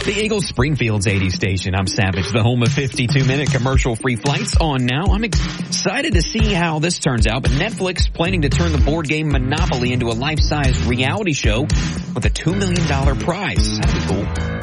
The Eagle Springfield's 80 station. I'm Savage, the home of 52-minute commercial-free flights on now. I'm excited to see how this turns out, but Netflix planning to turn the board game Monopoly into a life-size reality show with a $2 million prize. That'd be cool.